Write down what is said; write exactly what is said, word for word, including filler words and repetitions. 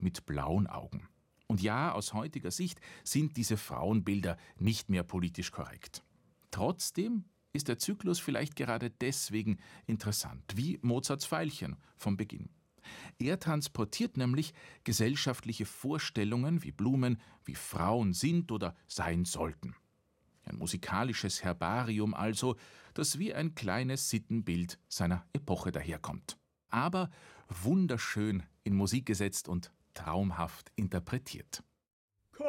mit blauen Augen. Und ja, aus heutiger Sicht sind diese Frauenbilder nicht mehr politisch korrekt. Trotzdem ist der Zyklus vielleicht gerade deswegen interessant, wie Mozarts Veilchen vom Beginn. Er transportiert nämlich gesellschaftliche Vorstellungen, wie Blumen, wie Frauen sind oder sein sollten. Ein musikalisches Herbarium also, das wie ein kleines Sittenbild seiner Epoche daherkommt. Aber wunderschön in Musik gesetzt und traumhaft interpretiert.